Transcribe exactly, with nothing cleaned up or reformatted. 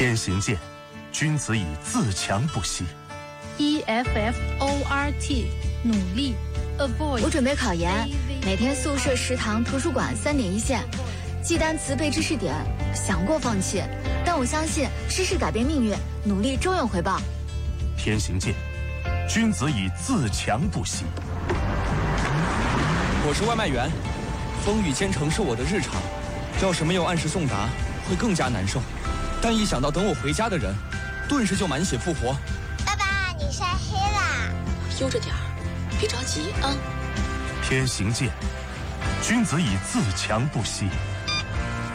天行健，君子以自强不息。 E F F O R T 努力 avoid。 我准备考研，每天宿舍、食堂、图书馆三点一线，记单词、背知识点，想过放弃，但我相信知识改变命运，努力终有回报。 天行健，君子以自强不息。 我是外卖员，风雨兼程是我的日常，要是没有按时送达，会更加难受。但一想到等我回家的人，顿时就满血复活。 爸爸，你晒黑了， 悠着点儿，别着急啊。 天行健，君子以自强不息。